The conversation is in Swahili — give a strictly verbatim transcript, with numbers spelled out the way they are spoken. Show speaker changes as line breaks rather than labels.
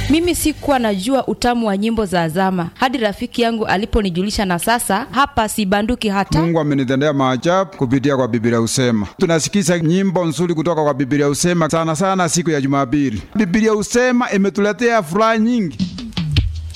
Mimi sikuwa najua utamu wa nyimbo za Azama hadi rafiki yangu aliponijulisha, na sasa hapa sibanduki hata.
Mungu amenitendea maajabu kupitia kwa Biblia Husema. Tunasikiza nyimbo nzuri kutoka kwa Biblia Husema sana sana siku ya Jumapili. Biblia Husema imetuletea furaha nyingi.